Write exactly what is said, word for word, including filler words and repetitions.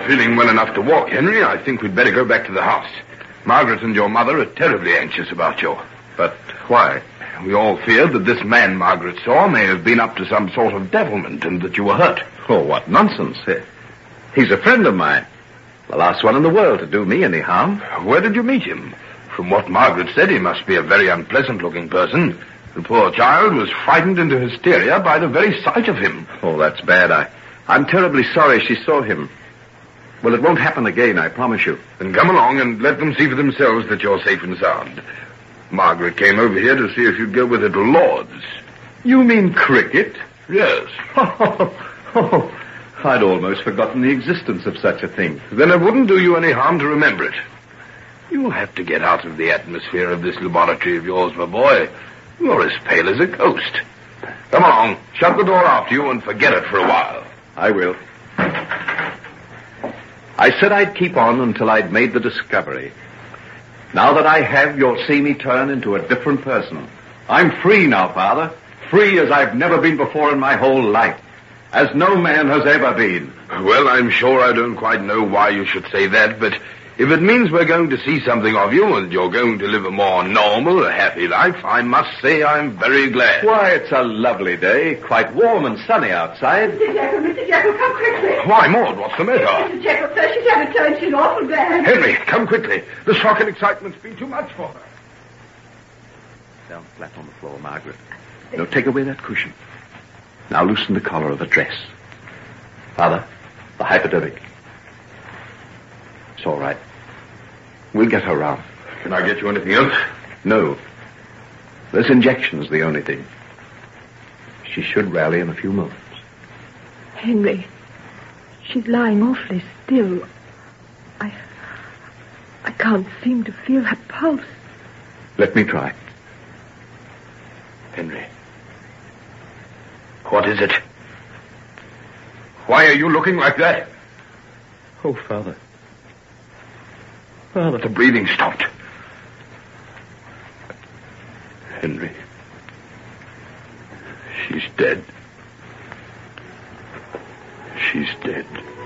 feeling well enough to walk, Henry, I think we'd better go back to the house. Margaret and your mother are terribly anxious about you. But why? We all feared that this man Margaret saw may have been up to some sort of devilment and that you were hurt. Oh, what nonsense. He's a friend of mine. The last one in the world to do me any harm. Where did you meet him? From what Margaret said, he must be a very unpleasant-looking person. The poor child was frightened into hysteria by the very sight of him. Oh, that's bad. I, I'm terribly sorry she saw him. Well, it won't happen again, I promise you. Then come along and let them see for themselves that you're safe and sound. Margaret came over here to see if you'd go with her to Lord's. You mean cricket? Yes. Oh, I'd almost forgotten the existence of such a thing. Then it wouldn't do you any harm to remember it. You'll have to get out of the atmosphere of this laboratory of yours, my boy. You're as pale as a ghost. Come along, shut the door after you and forget it for a while. I will. I said I'd keep on until I'd made the discovery. Now that I have, you'll see me turn into a different person. I'm free now, Father. Free as I've never been before in my whole life. As no man has ever been. Well, I'm sure I don't quite know why you should say that, but if it means we're going to see something of you and you're going to live a more normal, a happy life, I must say I'm very glad. Why, it's a lovely day. Quite warm and sunny outside. Mister Jekyll, Mister Jekyll, come quickly. Why, Maud, what's the matter? Mister Jekyll, sir, she's had a turn. She's awful bad. Henry, come quickly. The shock and excitement's been too much for her. Down flat on the floor, Margaret. Now take away that cushion. Now loosen the collar of the dress. Father, the hypodermic. It's all right. We'll get her round. Can I get you anything else? No. This injection's the only thing. She should rally in a few moments. Henry, she's lying awfully still. I... I can't seem to feel her pulse. Let me try. Henry. What is it? Why are you looking like that? Oh, Father. Father. The breathing stopped. Henry. She's dead. She's dead.